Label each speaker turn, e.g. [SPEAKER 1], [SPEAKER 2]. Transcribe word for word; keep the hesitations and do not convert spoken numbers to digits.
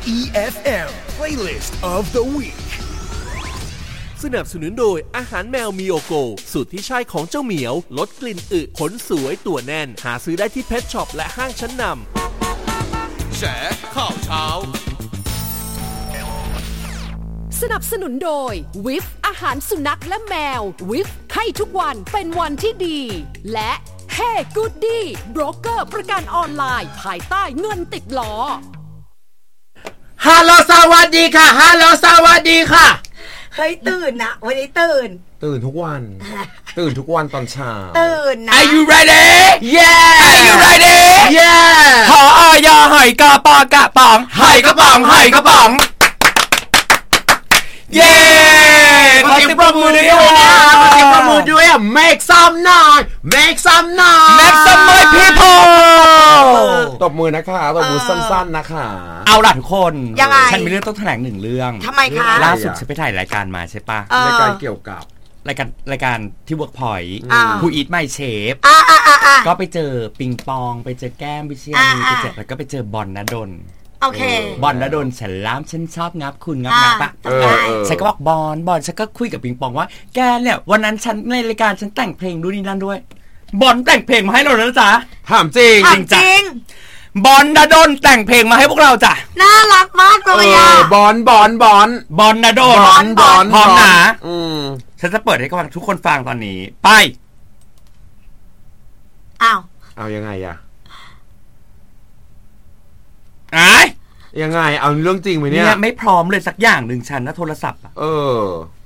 [SPEAKER 1] อี เอฟ เอ็ม Playlist of the Week สนับสนุนโดยอาหารแมวมิโอโกสูตรที่ใช่ของเจ้าเหมียวลดกลิ่นอึขนสวยตัวแน่นหาซื้อได้ที่เพทช็อปและห้างชั้นนำแฉข่าวเช้า
[SPEAKER 2] สนับสนุนโดยวิฟอาหารสุนัขและแมววิฟให้ทุกวันเป็นวันที่ดีและเฮ้กูดดี้โบรกเกอร์ประกันออนไลน์ภายใต้เงินติดล้อ
[SPEAKER 3] ฮัลโหลสวัสดีค่ะฮัลโหลสวัสดีค่ะ
[SPEAKER 4] เฮ้ยตื่นนะวันนี้ตื่น
[SPEAKER 3] ตื่นทุกวันตื่นทุกวันตอนเช้า
[SPEAKER 4] ตื่นนะ
[SPEAKER 3] Are you ready Yeah Are you ready Yeah
[SPEAKER 5] หออยอหอยกระปอกระป๋องหอยกระป๋องหอยกระป๋องเย้ขอเสียงปรบมือด้วยนะ
[SPEAKER 3] ขอเสียงปรบมือด้วยอ่ะ Make some noise Make some noise
[SPEAKER 5] Make some noise people
[SPEAKER 3] ตบมือนะคะตบมือสั้นๆนะคะ
[SPEAKER 5] เอาล่ะทุกคน
[SPEAKER 4] ยังไง
[SPEAKER 5] ฉันมีเรื่องต้องแถลงหนึ่งเรื่อง
[SPEAKER 4] ทำไมคะ
[SPEAKER 5] ล่าสุดฉันไปถ่ายรายการมาใช่ปะ
[SPEAKER 3] รายการเกี่ยวกับ
[SPEAKER 5] รายการรายการที่ Workpoint ผู้อีทไม่เชฟก็ไปเจอปิงปองไปเจอแก้มวิเชียรไปเจอแล้วก็ไปเจอบอลณดล
[SPEAKER 4] โอเค
[SPEAKER 5] บอลณดลฉันล้ำฉันชอบงับคุณงับงับอะฉันก็บอกบอลบอลฉันก็คุยกับปิงปองว่าแกเนี่ยวันนั้นฉันในรายการฉันแต่งเพลงดูนี่นั่นด้วยบอลแต่งเพลงมาให้เราแล้วจ้ะ
[SPEAKER 3] ถามจริง
[SPEAKER 4] จริง
[SPEAKER 5] บอลณดลแต่งเพลงมาให้พวกเราจ้ะ
[SPEAKER 4] น่ารักมากเลยอ่ะ
[SPEAKER 3] บอลบอลบอล
[SPEAKER 5] บอลณดล
[SPEAKER 3] บอลบอล
[SPEAKER 5] พร้อมนะ
[SPEAKER 3] อืม
[SPEAKER 5] ฉันจะเปิดให้ทุกคนฟังตอนนี้ไป
[SPEAKER 4] อ้าว
[SPEAKER 3] เอายังไงอะ
[SPEAKER 5] ไอ้
[SPEAKER 3] ยังไงเอาเรื่องจริงไหมเนี่ย
[SPEAKER 5] เนี่ยไม่พร้อมเลยสักอย่างหนึ่งฉันนะโทรศัพท์อ่ะ
[SPEAKER 3] เออ